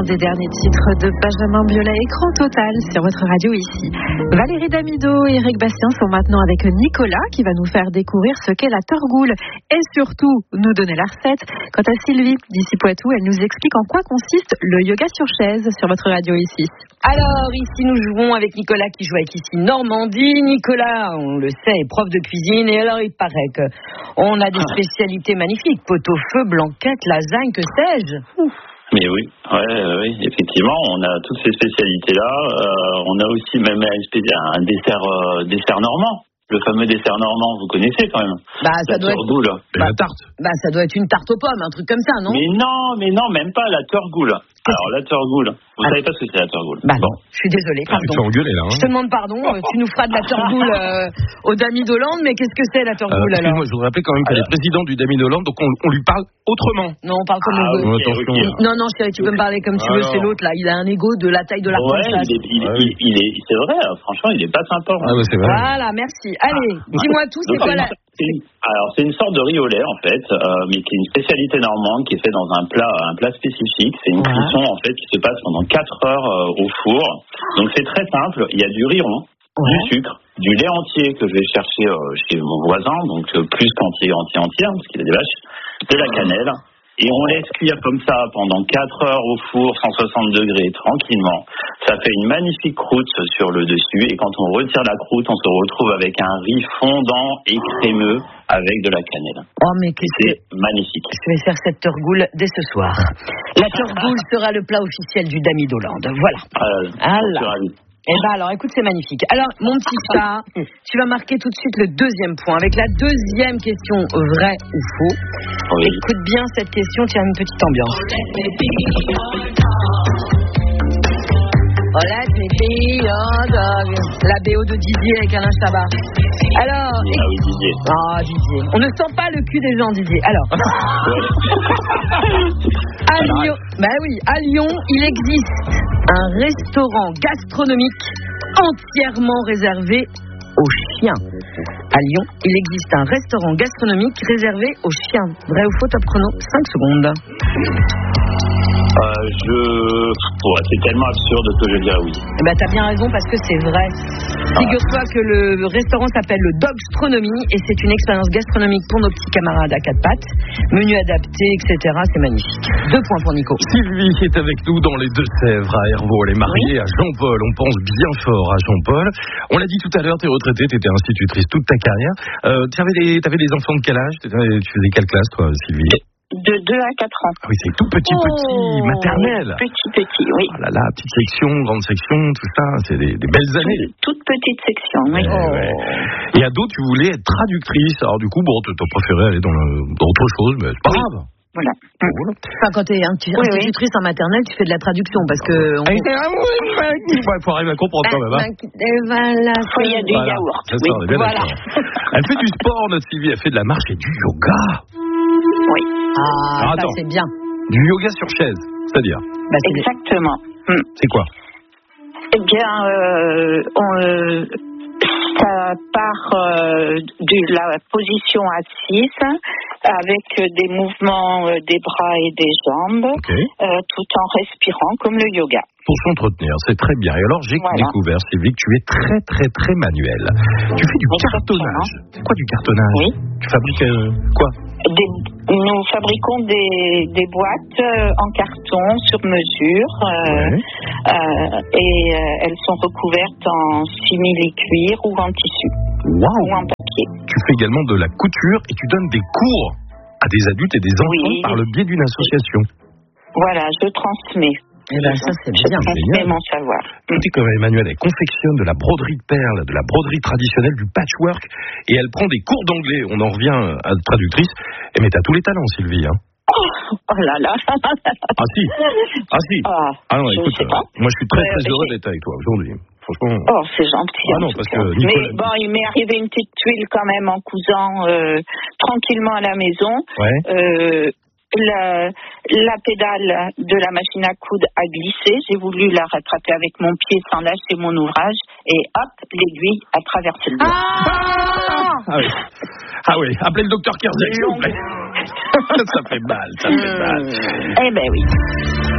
des derniers titres de Benjamin Biolay, Écran Total sur votre radio ici. Valérie Damido et Eric Bastien sont maintenant avec Nicolas qui va nous faire découvrir ce qu'est la torgoule et surtout nous donner la recette. Quant à Sylvie d'ici Poitou, elle nous explique en quoi consiste le yoga sur chaise sur votre radio ici. Alors ici nous jouons avec Nicolas qui joue avec ici Normandie. Nicolas, on le sait, est prof de cuisine et alors il paraît qu'on a des spécialités magnifiques, pot-au-feu, blanquette, lasagne, que sais-je. Mais oui, effectivement, on a toutes ces spécialités-là. On a aussi même un dessert normand. Le fameux dessert normand, vous connaissez quand même. Ça doit torgoule. La tarte. Ça doit être une tarte aux pommes, un truc comme ça, non? Mais non, même pas la torgoule. Alors la torgoule, vous savez pas ce que c'est la torgoule? Bon, je suis désolée, pardon. Tu vas engueuler là. Je te demande pardon, tu nous feras de la torgoule au Dami d'Hollande, mais qu'est-ce que c'est la torgoule alors? Moi, je voudrais rappeler quand même qu'elle est présidente du Dami d'Hollande, donc on lui parle autrement. Non, on parle comme on veut. Okay. Non, chérie, tu peux me parler comme tu veux, c'est l'autre là, il a un ego de la taille de la planche. C'est vrai, franchement, il est pas sympa. C'est vrai. Voilà, merci. Allez, dis-moi tout, c'est quoi la... Alors, c'est une sorte de riz au lait, en fait, mais qui est une spécialité normande, qui est fait dans un plat spécifique. C'est une cuisson, en fait, qui se passe pendant 4 heures au four. Donc, c'est très simple. Il y a du riz rond, du sucre, du lait entier que je vais chercher chez mon voisin, donc plus qu'entier, parce qu'il a des vaches, de la cannelle. Et on laisse cuire comme ça pendant 4 heures au four, 160 degrés, tranquillement. Ça fait une magnifique croûte sur le dessus. Et quand on retire la croûte, on se retrouve avec un riz fondant et crémeux avec de la cannelle. Oh, mais c'est magnifique. Je vais faire cette torgoule dès ce soir. La torgoule sera le plat officiel du Dami d'Hollande. Voilà. Alors écoute, c'est magnifique. Alors mon petit chat, tu vas marquer tout de suite le deuxième point avec la deuxième question, vrai ou faux. Oui. Écoute bien cette question, tu as une petite ambiance. Let me be your dog. La BO de Didier avec Alain Chabat. Alors, Didier. Didier. On ne sent pas le cul des gens, Didier. Alors, à Lyon, il existe un restaurant gastronomique entièrement réservé aux chiens. À Lyon, il existe un restaurant gastronomique réservé aux chiens. Vrai ou faux, top chrono, 5 secondes. C'est tellement absurde que je dirais oui. T'as bien raison parce que c'est vrai. Figure-toi que le restaurant s'appelle le Dogstronomie et c'est une expérience gastronomique pour nos petits camarades à 4 pattes. Menu adapté, etc. C'est magnifique. 2 points pour Nico. Sylvie est avec nous dans les Deux-Sèvres à Hervaux. Elle est mariée à Jean-Paul. On pense bien fort à Jean-Paul. On l'a dit tout à l'heure, t'es retraitée, t'étais institutrice toute ta carrière. T'avais des enfants de quel âge? Tu faisais quelle classe, toi, Sylvie? De 2 à 4 ans. Ah oui, c'est tout petit, maternelle. Petit, oui. Oh là là, petite section, grande section, tout ça, c'est des belles années. Toute petite section, oui. Et ado, tu voulais être traductrice. Alors du coup, t'as préféré aller dans autre chose, mais c'est pas grave. Voilà. Enfin, quand t'es institutrice en maternelle, tu fais de la traduction parce que... Il faut arriver à comprendre quand même. Il y a du yaourt. Voilà. Elle fait du sport, notre Sylvie. Elle fait de la marche et du yoga. Oui. Ça c'est bien. Du yoga sur chaise, c'est-à-dire Exactement. C'est quoi? Eh bien, ça part de la position assise avec des mouvements des bras et des jambes, tout en respirant comme le yoga. Pour s'entretenir, c'est très bien. Et alors, j'ai découvert, Sylvie, que tu es très, très, très manuel. Tu fais du cartonnage. C'est quoi du cartonnage? Oui. Tu fabriques quoi? Nous fabriquons des boîtes en carton sur mesure et elles sont recouvertes en simili-cuir ou en tissu ou en papier. Tu fais également de la couture et tu donnes des cours à des adultes et des enfants par le biais d'une association. Voilà, je transmets. Ça c'est bien. Je transmets mon savoir. Tu dis comme Emmanuel, elle confectionne de la broderie de perles, de la broderie traditionnelle, du patchwork, et elle prend des cours d'anglais. On en revient à traductrice. Mais t'as tous les talents, Sylvie. Oh là là. Ah si. Ah non, écoute, moi je suis très très heureux d'être avec toi aujourd'hui. Franchement. Oh, c'est gentil. Ah non, parce que mais bon, il m'est arrivé une petite tuile quand même en cousant tranquillement à la maison. La pédale de la machine à coudre a glissé. J'ai voulu la rattraper avec mon pied sans lâcher mon ouvrage. Et hop, l'aiguille a traversé le doigt. Ah oui, appelez le docteur Kerzek, s'il vous plaît. Ça fait mal, Eh ben oui.